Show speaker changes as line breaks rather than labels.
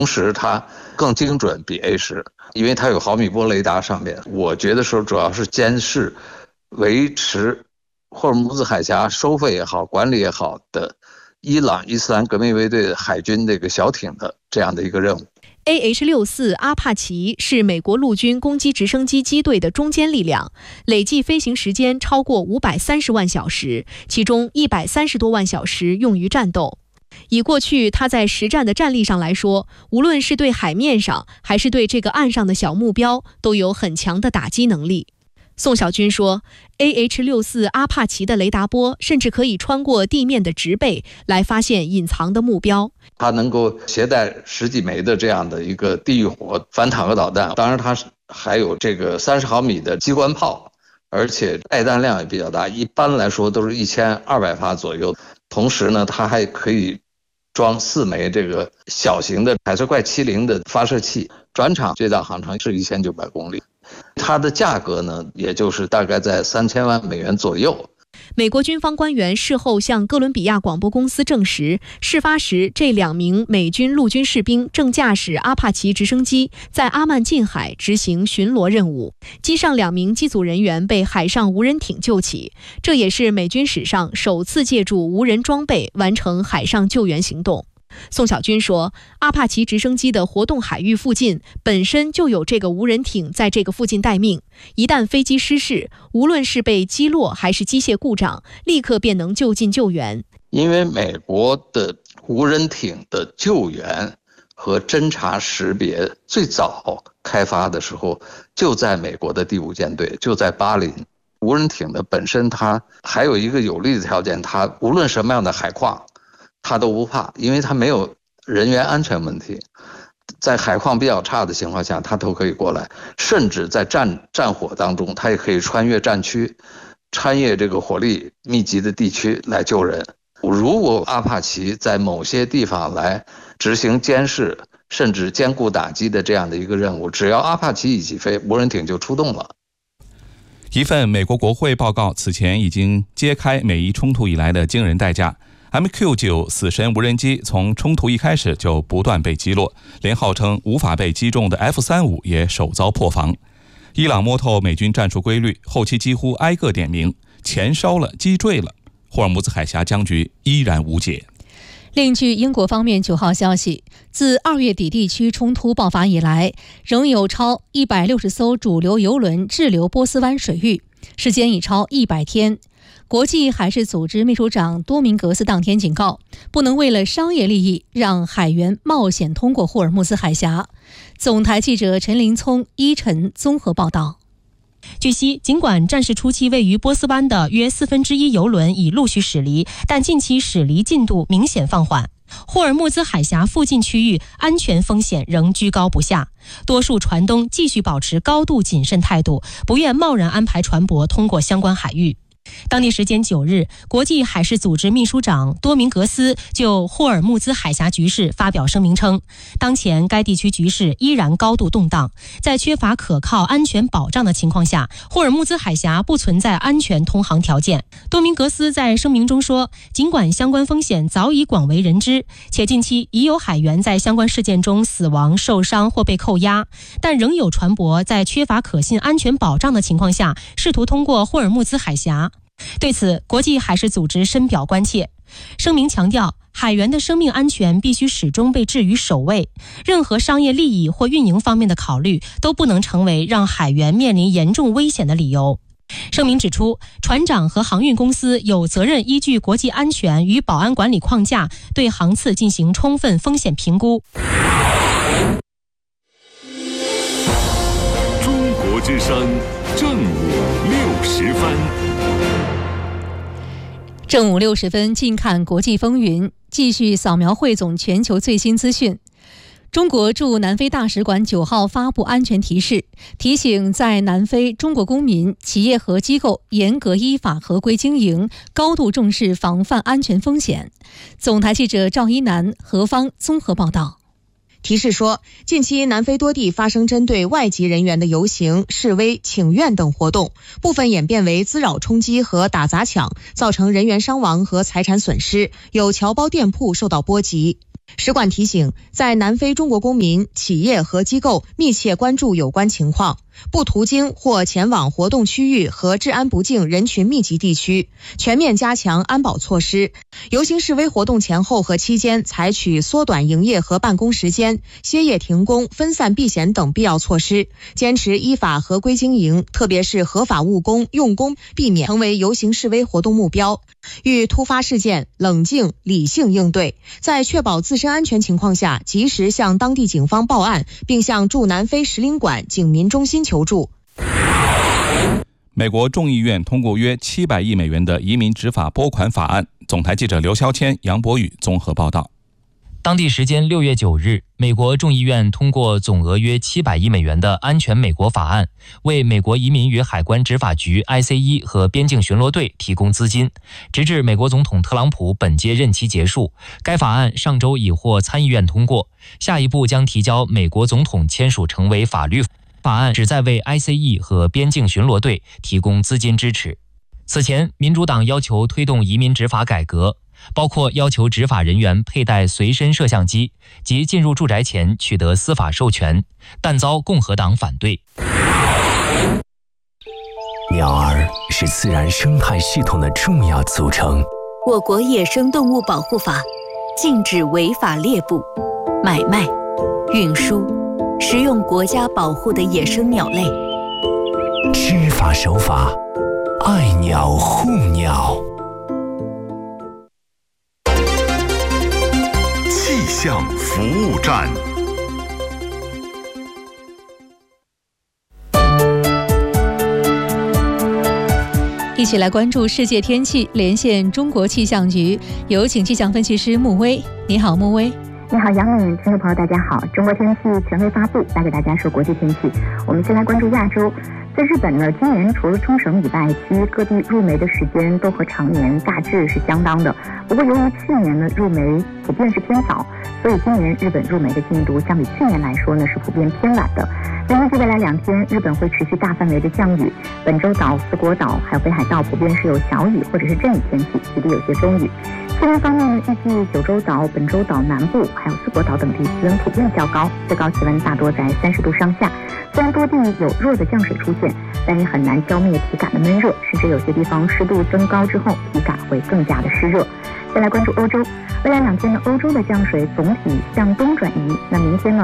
同时它更精准，比 A10，因为它有毫米波雷达上面。我觉得说主要是监视、维持霍尔木兹海峡收费也好、管理也好的伊朗伊斯兰革命卫队海军这个小艇的这样的一个任务。
AH-64阿帕奇是美国陆军攻击直升机机队的中坚力量，累计飞行时间超过530万小时，其中130多万小时用于战斗。以过去它在实战的战力上来说，无论是对海面上还是对这个岸上的小目标，都有很强的打击能力。宋晓军说 ，AH-64阿帕奇的雷达波甚至可以穿过地面的植被来发现隐藏的目标。
它能够携带10几枚的这样的一个地狱火反坦克导弹，当然它还有这个30毫米的机关炮，而且带弹量也比较大，一般来说都是1200发左右。同时呢，它还可以装4枚这个小型的海蛇怪70的发射器，转场最大航程是1900公里。它的价格呢，也就是大概在3000万美元左右。
美国军方官员事后向哥伦比亚广播公司证实，事发时这2名美军陆军士兵正驾驶阿帕奇直升机在阿曼近海执行巡逻任务，机上2名机组人员被海上无人艇救起，这也是美军史上首次借助无人装备完成海上救援行动。宋晓军说，阿帕奇直升机的活动海域附近本身就有这个无人艇在这个附近待命，一旦飞机失事，无论是被击落还是机械故障，立刻便能就近救援。
因为美国的无人艇的救援和侦察识别最早开发的时候就在美国的第5舰队，就在巴林。无人艇的本身它还有一个有利的条件，它无论什么样的海况它都不怕，因为它没有人员安全问题，在海况比较差的情况下它都可以过来，甚至在战火当中它也可以穿越战区，穿越这个火力密集的地区来救人。如果阿帕奇在某些地方来执行监视甚至兼顾打击的这样的一个任务，只要阿帕奇一起飞，无人艇就出动了。
一份美国国会报告此前已经揭开美伊冲突以来的惊人代价。MQ-9 死神无人机从冲突一开始就不断被击落，连号称无法被击中的 F-35也首遭破防。伊朗摸透美军战术规律，后期几乎挨个点名，钱烧了，鸡坠了，霍尔木兹海峡僵局依然无解。
另据英国方面9号消息，自2月底地区冲突爆发以来，仍有超160艘主流油轮滞留波斯湾水域，时间已超100天。国际海事组织秘书长多明格斯当天警告，不能为了商业利益让海员冒险通过霍尔木兹海峡。总台记者陈林聪、依晨综合报道。
据悉，尽管战事初期位于波斯湾的约1/4油轮已陆续驶离，但近期驶离进度明显放缓。霍尔木兹海峡附近区域安全风险仍居高不下，多数船东继续保持高度谨慎态度，不愿贸然安排船舶通过相关海域。当地时间9日，国际海事组织秘书长多明格斯就霍尔木兹海峡局势发表声明称，当前该地区局势依然高度动荡，在缺乏可靠安全保障的情况下，霍尔木兹海峡不存在安全通航条件。多明格斯在声明中说，尽管相关风险早已广为人知，且近期已有海员在相关事件中死亡、受伤或被扣押，但仍有船舶在缺乏可信安全保障的情况下试图通过霍尔木兹海峡。对此，国际海事组织深表关切。声明强调，海员的生命安全必须始终被置于首位，任何商业利益或运营方面的考虑都不能成为让海员面临严重危险的理由。声明指出，船长和航运公司有责任依据国际安全与保安管理框架，对航次进行充分风险评估。
中国之声正午60分。
正午60分，近看国际风云，继续扫描汇总全球最新资讯。中国驻南非大使馆9号发布安全提示，提醒在南非中国公民、企业和机构严格依法合规经营，高度重视防范安全风险。总台记者赵一楠、何芳综合报道。
提示说，近期南非多地发生针对外籍人员的游行、示威、请愿等活动，部分演变为滋扰冲击和打砸抢，造成人员伤亡和财产损失，有侨胞店铺受到波及。 使馆提醒，在南非中国公民、企业和机构密切关注有关情况，不途经或前往活动区域和治安不敬人群密集地区，全面加强安保措施。游行示威活动前后和期间采取缩短营业和办公时间、歇业停工、分散避险等必要措施，坚持依法合规经营，特别是合法务工、用工，避免成为游行示威活动目标。遇突发事件，冷静理性应对，在确保自身安全情况下，及时向当地警方报案，并向驻南非使领馆警民中心求助。
美国众议院通过约700亿美元的移民执法拨款法案。总台记者刘肖谦、杨博宇综合报道。
当地时间6月9日，美国众议院通过总额约700亿美元的安全美国法案，为美国移民与海关执法局 ICE 和边境巡逻队提供资金，直至美国总统特朗普本届任期结束。该法案上周已获参议院通过，下一步将提交美国总统签署成为法律。法案旨在为 ICE 和边境巡逻队提供资金支持。此前，民主党要求推动移民执法改革，包括要求执法人员佩戴随身摄像机及进入住宅前取得司法授权，但遭共和党反对。
鸟儿是自然生态系统的重要组成。
我国野生动物保护法禁止违法猎捕、买卖、运输、食用国家保护的野生鸟类。
知法守法，爱鸟护鸟。
气象服务站。
一起来关注世界天气，连线中国气象局，有请气象分析师穆威。你好，穆威。
你好，杨敏，听众朋友大家好。中国天气权威发布，带给大家说国际天气。我们先来关注亚洲。在日本呢，今年除了冲绳以外，其余各地入梅的时间都和常年大致是相当的。不过由于去年呢入梅普遍是偏早，所以今年日本入梅的进度相比去年来说呢是普遍偏晚的。那预计未来2天日本会持续大范围的降雨，本州岛、四国岛还有北海道普遍是有小雨或者是阵雨天气，局地有些中雨。气温方面，预计九州岛、本州岛南部还有四国岛等地气温普遍较高，最高气温大多在30度上下。虽然多地有弱的降水出现，但也很难消灭体感的闷热，甚至有些地方湿度增高之后，体感会更加的湿热。再来关注欧洲，未来2天呢，欧洲的降水总体向东转移。那明天呢？